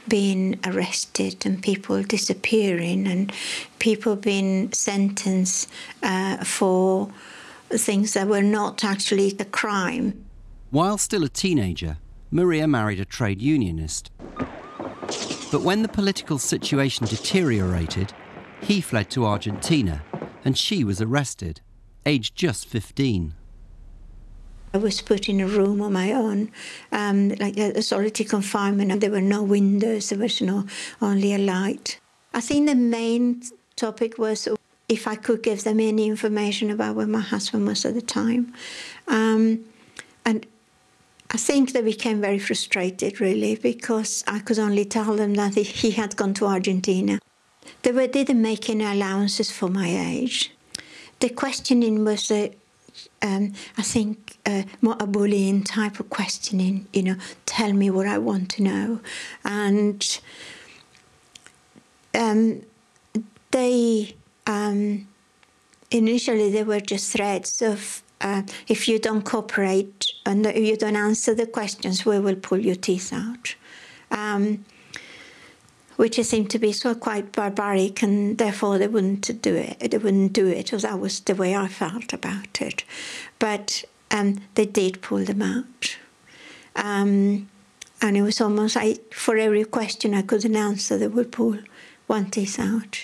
being arrested and people disappearing and people being sentenced for things that were not actually a crime. While still a teenager, Maria married a trade unionist. But when the political situation deteriorated, he fled to Argentina and she was arrested, aged just 15. I was put in a room on my own, like a solitary confinement, and there were no windows, there was only a light. I think the main topic was if I could give them any information about where my husband was at the time. And I think they became very frustrated, really, because I could only tell them that he had gone to Argentina. They didn't make any allowances for my age. The questioning was, I think, more a bullying type of questioning, tell me what I want to know. And initially they were just threats of, if you don't cooperate and if you don't answer the questions, we will pull your teeth out. Which seemed to be quite barbaric, and therefore they wouldn't do it. They wouldn't do it, because that was the way I felt about it. But they did pull them out. And it was almost like for every question I couldn't answer, they would pull one teeth out.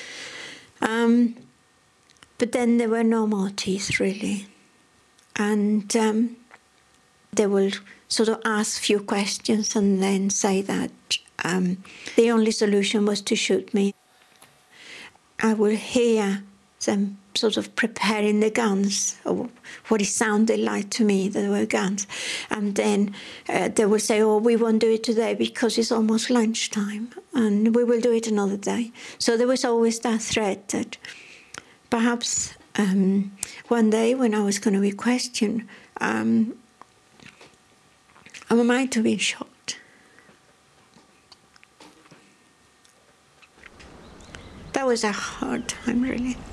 But then there were no more teeth, really. And they will sort of ask a few questions and then say that the only solution was to shoot me. I will hear them sort of preparing the guns, or what it sounded like to me, that they were guns. And then they will say, oh, we won't do it today because it's almost lunchtime, and we will do it another day. So there was always that threat that perhaps one day when I was going to be questioned, I might have been shot. That was a hard time, really.